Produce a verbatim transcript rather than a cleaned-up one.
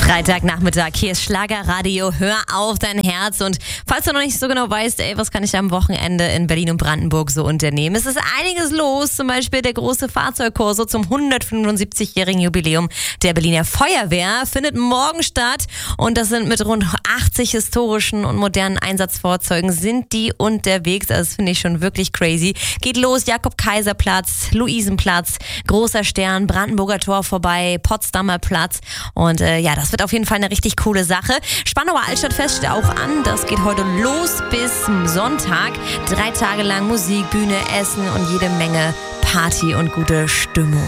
Freitagnachmittag, hier ist Schlagerradio, hör auf dein Herz. Und falls du noch nicht so genau weißt, ey, was kann ich am Wochenende in Berlin und Brandenburg so unternehmen? Es ist einiges los, zum Beispiel der große Fahrzeugkorso zum hundertfünfundsiebzigjährigen Jubiläum der Berliner Feuerwehr findet morgen statt. Und das sind mit rund achtzig historischen und modernen Einsatzfahrzeugen sind die unterwegs. Das finde ich schon wirklich crazy. Geht los, Jakob-Kaiser-Platz, Luisenplatz, Großer Stern, Brandenburger Tor vorbei, Potsdamer Platz. Und äh, ja, das wird auf jeden Fall eine richtig coole Sache. Spandauer Altstadtfest steht auch an. Das geht heute los bis Sonntag. Drei Tage lang Musik, Bühne, Essen und jede Menge Party und gute Stimmung.